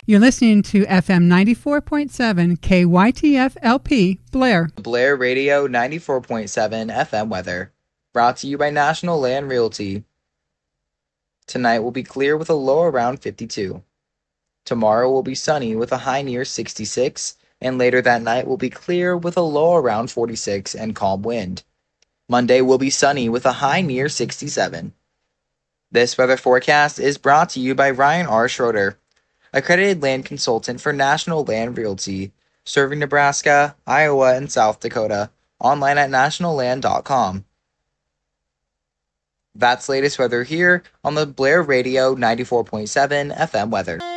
You're listening to FM 94.7 KYTF LP, Blair. Blair Radio 94.7 FM weather. Brought to you by National Land Realty. Tonight will be clear with a low around 52. Tomorrow will be sunny with a high near 66, and later that night will be clear with a low around 46 and calm wind. Monday will be sunny with a high near 67. This weather forecast is brought to you by Ryan R. Schroeder, accredited land consultant for National Land Realty, serving Nebraska, Iowa, and South Dakota, online at nationalland.com. That's latest weather here on the Blair Radio 94.7 FM weather.